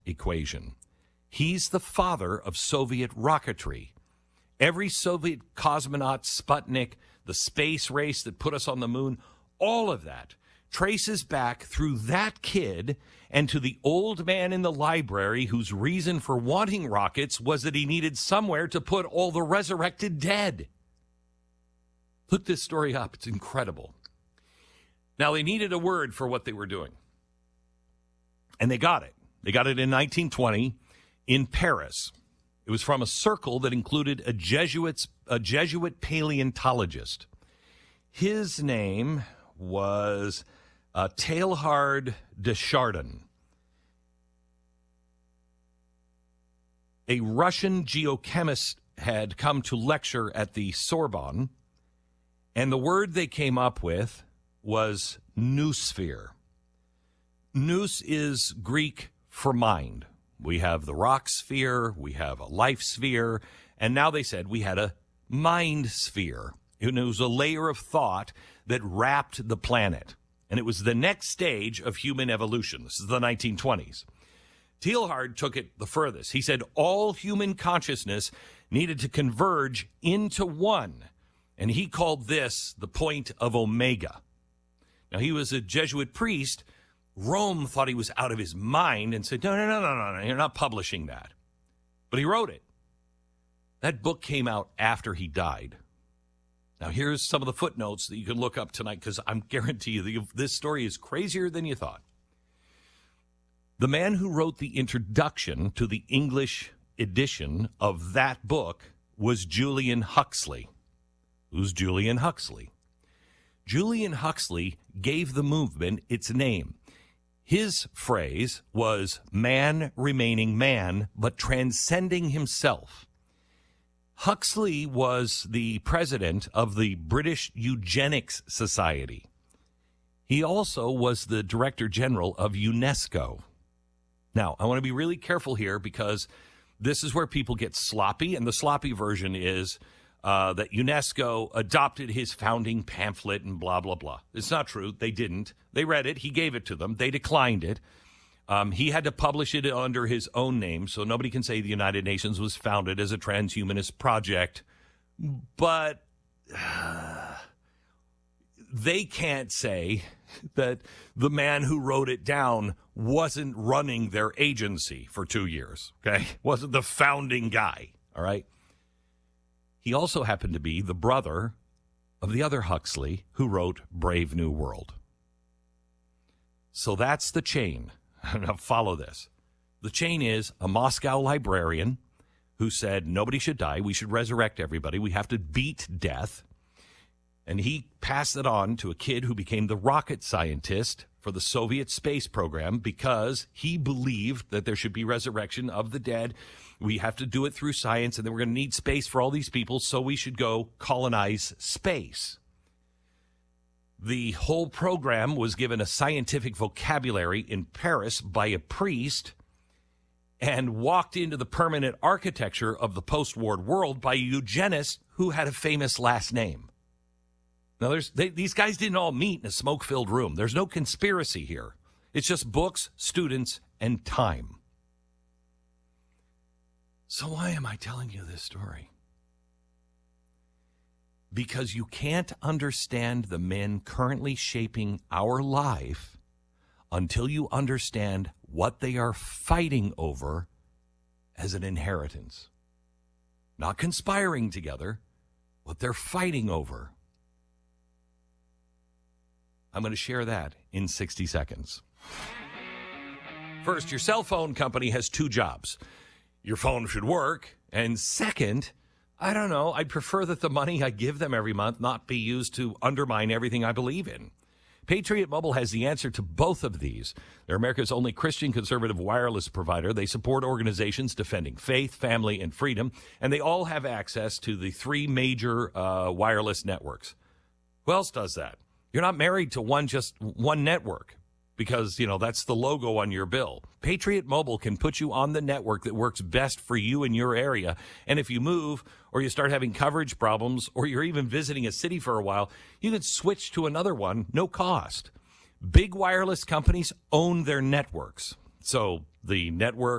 equation. He's the father of Soviet rocketry. Every Soviet cosmonaut, Sputnik, the space race that put us on the moon, all of that traces back through that kid and to the old man in the library whose reason for wanting rockets was that he needed somewhere to put all the resurrected dead. Look this story up. It's incredible. Now, they needed a word for what they were doing. And they got it. They got it in 1920 in Paris. It was from a circle that included a Jesuit paleontologist. His name was Teilhard de Chardin, a Russian geochemist, had come to lecture at the Sorbonne, and the word they came up with was noosphere. Nous is Greek for mind. We have the rock sphere, we have a life sphere, and now they said we had a mind sphere. It was a layer of thought that wrapped the planet. And it was the next stage of human evolution. This is the 1920s. Teilhard took it the furthest. He said all human consciousness needed to converge into one. And he called this the point of Omega. Now, he was a Jesuit priest. Rome thought he was out of his mind and said, no, you're not publishing that. But he wrote it. That book came out after he died. Now, here's some of the footnotes that you can look up tonight, because I'm guarantee you this story is crazier than you thought. The man who wrote the introduction to the English edition of that book was Julian Huxley. Who's Julian Huxley? Julian Huxley gave the movement its name. His phrase was man remaining man, but transcending himself. Huxley was the president of the British Eugenics Society. He also was the director general of UNESCO. Now, I want to be really careful here, because this is where people get sloppy, and the sloppy version is that UNESCO adopted his founding pamphlet and blah, blah, blah. It's not true. They didn't. They read it. He gave it to them. They declined it. He had to publish it under his own name, so nobody can say the United Nations was founded as a transhumanist project. But they can't say that the man who wrote it down wasn't running their agency for 2 years, okay? Wasn't the founding guy, all right? He also happened to be the brother of the other Huxley who wrote Brave New World. So that's the chain. Now follow this. The chain is a Moscow librarian who said nobody should die. We should resurrect everybody. We have to beat death. And he passed it on to a kid who became the rocket scientist for the Soviet space program, because he believed that there should be resurrection of the dead. We have to do it through science, and then we're going to need space for all these people, so we should go colonize space. The whole program was given a scientific vocabulary in Paris by a priest and walked into the permanent architecture of the post-war world by a eugenist who had a famous last name. Now, these guys didn't all meet in a smoke-filled room. There's no conspiracy here. It's just books, students, and time. So why am I telling you this story? Because you can't understand the men currently shaping our life until you understand what they are fighting over as an inheritance. Not conspiring together, what they're fighting over. I'm going to share that in 60 seconds. First, your cell phone company has two jobs. Your phone should work. And second, I don't know, I'd prefer that the money I give them every month not be used to undermine everything I believe in. Patriot Mobile has the answer to both of these. They're America's only Christian conservative wireless provider. They support organizations defending faith, family, and freedom, and they all have access to the three major wireless networks. Who else does that? You're not married to just one network, because, that's the logo on your bill. Patriot Mobile can put you on the network that works best for you in your area. And if you move or you start having coverage problems or you're even visiting a city for a while, you can switch to another one, no cost. Big wireless companies own their networks. So the network